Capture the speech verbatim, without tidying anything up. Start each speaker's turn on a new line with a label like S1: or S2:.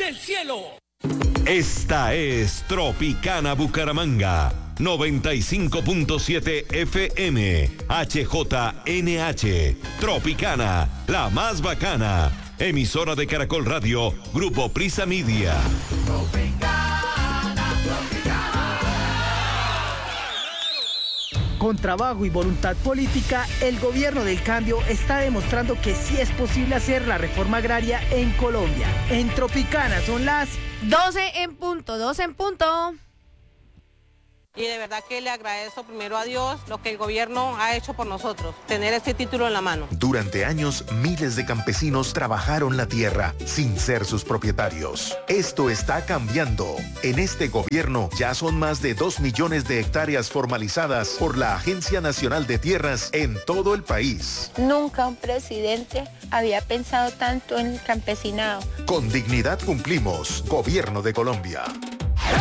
S1: del cielo.
S2: Esta es Tropicana Bucaramanga, noventa y cinco punto siete F M, H J N H. Tropicana, la más bacana. Emisora de Caracol Radio, Grupo Prisa Media.
S3: Tropicana, Tropicana.
S4: Con trabajo y voluntad política, el gobierno del cambio está demostrando que sí es posible hacer la reforma agraria en Colombia. En Tropicana son las
S5: doce en punto, doce en punto.
S6: Y de verdad que le agradezco primero a Dios lo que el gobierno ha hecho por nosotros, tener este título en la mano.
S7: Durante años, miles de campesinos trabajaron la tierra sin ser sus propietarios. Esto está cambiando. En este gobierno ya son más de dos millones de hectáreas formalizadas por la Agencia Nacional de Tierras en todo el país.
S8: Nunca un presidente había pensado tanto en el campesinado.
S7: Con dignidad cumplimos. Gobierno de Colombia.